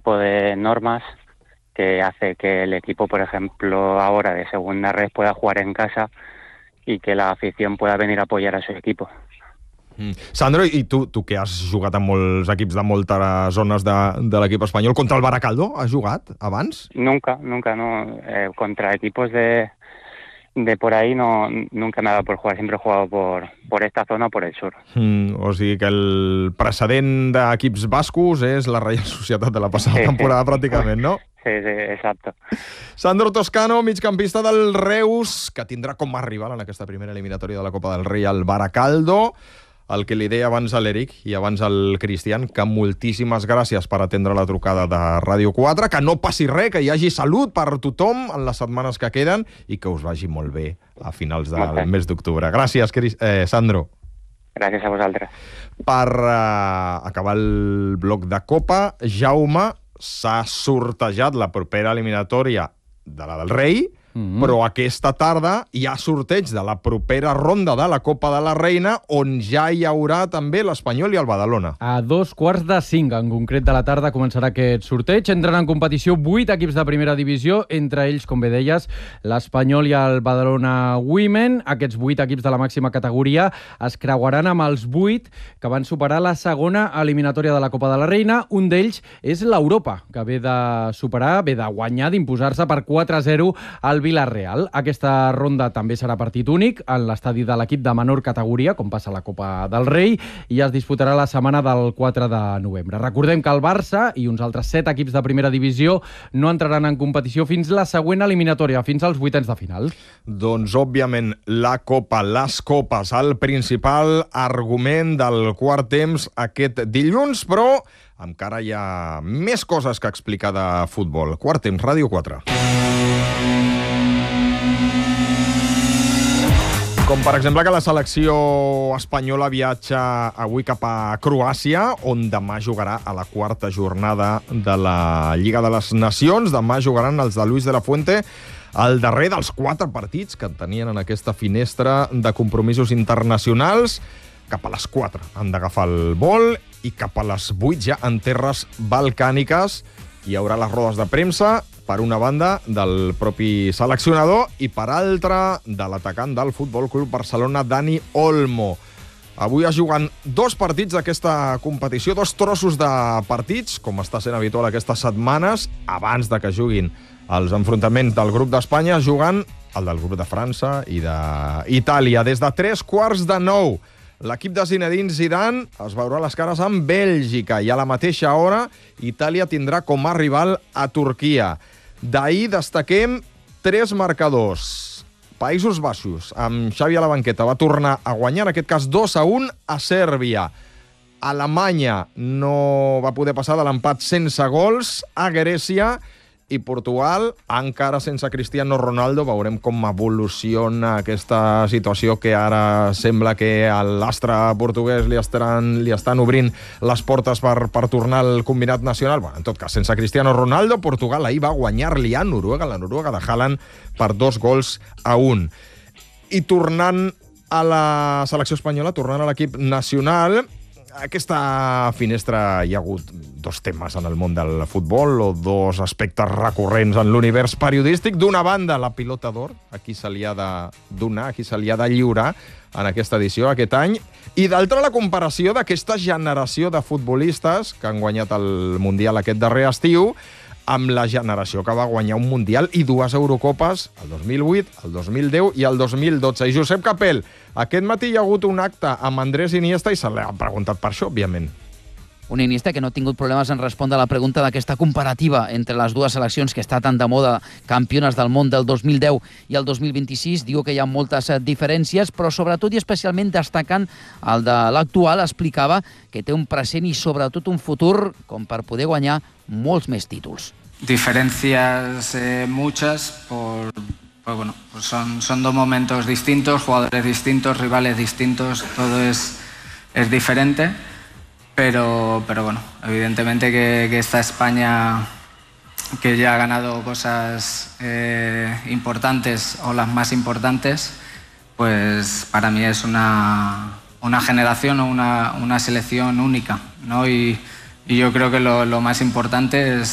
tipo de normas que hace que el equipo, por ejemplo, ahora de segunda red pueda jugar en casa y que la afición pueda venir a apoyar a su equipo. Sandro, i tu que has jugat en molts equips de moltes zones de l'equip espanyol, contra el Baracaldo has jugat abans? Nunca, no. Contra equipos de por ahí nunca me ha dado por jugar, siempre he jugado por esta zona o por el sur. O sigui que el precedent d'equips bascos és la Reial Societat de la passada temporada, pràcticament, no? Sí, exacto. Sandro Toscano, migcampista del Reus, que tindrà com a rival en aquesta primera eliminatòria de la Copa del Rei el Baracaldo. El que li deia abans a l'Eric i abans al Cristian, que moltíssimes gràcies per atendre la trucada de Ràdio 4, que no passi res, que hi hagi salut per tothom en les setmanes que queden i que us vagi molt bé a finals del mes d'octubre. Gràcies, Sandro. Gràcies a vosaltres. Per acabar el bloc de Copa, Jaume, s'ha sortejat la propera eliminatòria de la del Rei, però aquesta tarda hi ha sorteig de la propera ronda de la Copa de la Reina, on ja hi haurà també l'Espanyol i el Badalona. A 2:45, en concret de la tarda, començarà aquest sorteig. Entren en competició 8 equips de primera divisió, entre ells, com bé deies, l'Espanyol i el Badalona Women. Aquests 8 equips de la màxima categoria es creuaran amb els 8 que van superar la segona eliminatòria de la Copa de la Reina. Un d'ells és l'Europa, que ve de superar, ve de guanyar, d'imposar-se per 4-0 al Villarreal. Aquesta ronda també serà partit únic en l'estadi de l'equip de menor categoria, com passa a la Copa del Rei, i es disputarà la setmana del 4 de novembre. Recordem que el Barça i uns altres 7 equips de primera divisió no entraran en competició fins la següent eliminatòria, fins als 8ens de final. Doncs, òbviament, la Copa, les copes, el principal argument del quart temps aquest dilluns, però encara hi ha més coses que explicar de futbol. Quart temps, Ràdio 4. Com, per exemple, que la selecció espanyola viatja avui cap a Croàcia, on demà jugarà a la quarta jornada de la Lliga de les Nacions. Demà jugaran els de Luis de la Fuente, el darrer dels 4 partits que tenien en aquesta finestra de compromisos internacionals. Cap a les 4 han d'agafar el vol i cap a les 8 ja en terres balcàniques hi haurà les rodes de premsa, per una banda, del propi seleccionador i, per altra, de l'atacant del Futbol Club Barcelona, Dani Olmo. Avui es juguen 2 partits d'aquesta competició, 2 trossos de partits, com està sent habitual aquestes setmanes, abans de que juguin els enfrontaments del grup d'Espanya, jugant el del grup de França i d'Itàlia. Des de 8:45, l'equip de Zinedine Zidane es veurà les cares amb Bèlgica i a la mateixa hora Itàlia tindrà com a rival a Turquia. D'ahir destaquem 3 marcadors. Països Baixos, amb Xavi a la banqueta, va tornar a guanyar, en aquest cas 2-1 a Sèrbia. Alemanya no va poder passar de l'empat sense gols a Grècia, i Portugal, encara sense Cristiano Ronaldo. Veurem com evoluciona aquesta situació, que ara sembla que a l'astre portuguès li estan obrint les portes per tornar al combinat nacional. Bueno, en tot cas, sense Cristiano Ronaldo, Portugal ahir va guanyar-li a Noruega, la Noruega de Haaland, per 2-1. I tornant a la selecció espanyola, tornant a l'equip nacional, aquesta finestra hi ha hagut 2 temes en el món del futbol, o 2 aspectes recurrents en l'univers periodístic. D'una banda, la pilota d'or, a qui se li ha de donar, a qui se li ha de lliurar en aquesta edició, aquest any, i d'altra, la comparació d'aquesta generació de futbolistes que han guanyat el Mundial aquest darrer estiu amb la generació que va guanyar un Mundial i 2 Eurocopes, el 2008, el 2010 i el 2012. I Josep Capel, aquest matí hi ha hagut un acte amb Andrés Iniesta i se l'ha preguntat per això, òbviament. Un Iniesta que no ha tingut problemes en respondre a la pregunta d'aquesta comparativa entre les dues seleccions que està tan de moda, campiones del món del 2010 i el 2026. Diu que hi ha moltes diferències, però sobretot i especialment destacant el de l'actual, explicava que té un present i sobretot un futur com per poder guanyar molts més títols. Diferencias muchas, pues son 2 momentos distintos, jugadores distintos, rivales distintos, todo es diferente. Pero bueno, evidentemente que esta España, que ya ha ganado cosas importantes o las más importantes, pues para mí es una generación o una selección única, ¿no? Y yo creo que lo más importante es